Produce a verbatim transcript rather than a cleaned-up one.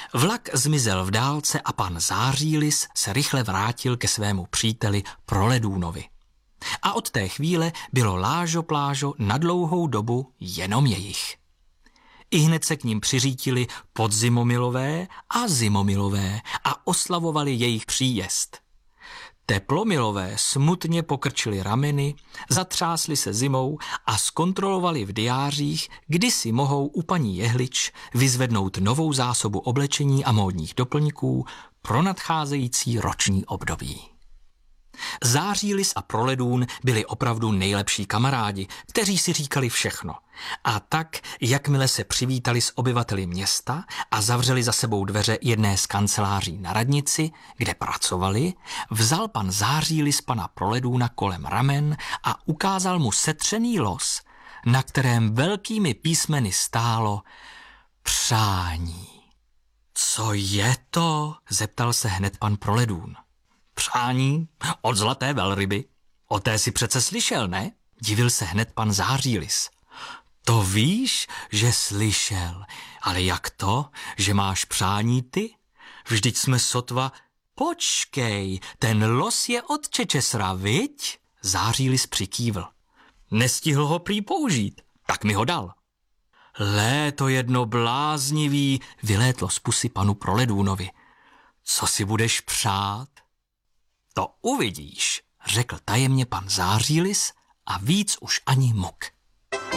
Vlak zmizel v dálce a pan Zářílis se rychle vrátil ke svému příteli Proledůnovi. A od té chvíle bylo Lážo Plážo na dlouhou dobu jenom jejich. Ihned se k ním přiřítili Podzimomilové a Zimomilové a oslavovali jejich příjezd. Teplomilové smutně pokrčili rameny, zatřásli se zimou a zkontrolovali v diářích, kdy si mohou u paní Jehlič vyzvednout novou zásobu oblečení a módních doplňků pro nadcházející roční období. Zářílis a Proledůn byli opravdu nejlepší kamarádi, kteří si říkali všechno. A tak, jakmile se přivítali s obyvateli města a zavřeli za sebou dveře jedné z kanceláří na radnici, kde pracovali, vzal pan Zářílis pana Proledůna kolem ramen a ukázal mu setřený los, na kterém velkými písmeny stálo přání. Co je to? Zeptal se hned pan Proledůn. Přání od zlaté velryby. O té si přece slyšel, ne? Divil se hned pan Zářílis. To víš, že slyšel, ale jak to, že máš přání ty? Vždyť jsme sotva... Počkej, ten los je od Čečesra, viď? Zářílis přikývl. Nestihl ho prý použít, tak mi ho dal. Léto jedno bláznivý, vylétlo z pusy panu Proledůnovi. Co si budeš přát? To uvidíš, řekl tajemně pan Zářílis a víc už ani muk.